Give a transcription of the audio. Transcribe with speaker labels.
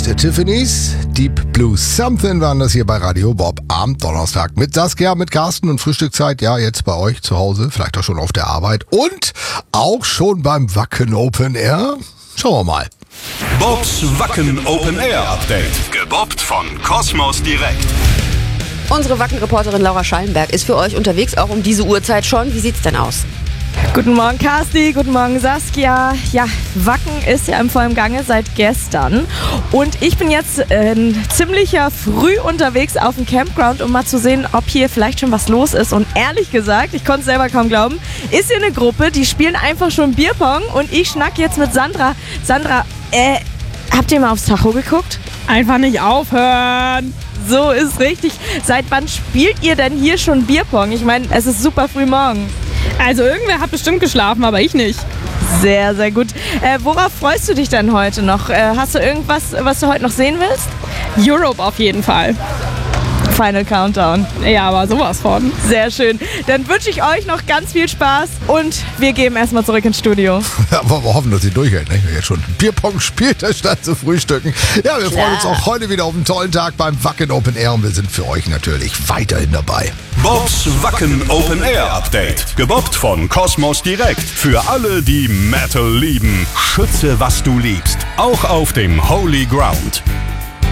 Speaker 1: der Tiffany's. Deep Blue Something waren das hier bei Radio Bob am Donnerstag. Mit Saskia, mit Carsten und Frühstückszeit. Ja, jetzt bei euch zu Hause, vielleicht auch schon auf der Arbeit und auch schon beim Wacken Open Air. Schauen wir mal.
Speaker 2: Bobs Wacken Open Air Update. Gebobbt von Kosmos Direkt.
Speaker 3: Unsere Wacken-Reporterin Laura Schallenberg ist für euch unterwegs, auch um diese Uhrzeit schon. Wie sieht's denn aus?
Speaker 4: Guten Morgen, Carsti. Guten Morgen, Saskia. Ja, Wacken ist ja im vollen Gange seit gestern. Und ich bin jetzt ziemlicher früh unterwegs auf dem Campground, um mal zu sehen, ob hier vielleicht schon was los ist. Und ehrlich gesagt, ich konnte es selber kaum glauben, ist hier eine Gruppe, die spielen einfach schon Bierpong. Und ich schnack jetzt mit Sandra. Sandra, habt ihr mal aufs Tacho geguckt?
Speaker 5: Einfach nicht aufhören.
Speaker 4: So ist richtig. Seit wann spielt ihr denn hier schon Bierpong? Ich meine, es ist super früh morgens.
Speaker 5: Also irgendwer hat bestimmt geschlafen, aber ich nicht.
Speaker 4: Sehr, sehr gut. Worauf freust du dich denn heute noch? Hast du irgendwas, was du heute noch sehen willst?
Speaker 5: Europe auf jeden Fall.
Speaker 4: Final Countdown.
Speaker 5: Ja, aber sowas von.
Speaker 4: Sehr schön. Dann wünsche ich euch noch ganz viel Spaß und wir gehen erstmal zurück ins Studio.
Speaker 1: Ja, wollen wir hoffen, dass sie durchhält. Ne? Wer jetzt schon Bierpong spielt, statt zu frühstücken. Ja, wir freuen uns auch heute wieder auf einen tollen Tag beim Wacken Open Air und wir sind für euch natürlich weiterhin dabei.
Speaker 2: Bobs Wacken Open Air Update. Gebobbt von Kosmos Direkt. Für alle, die Metal lieben. Schütze, was du liebst. Auch auf dem Holy Ground.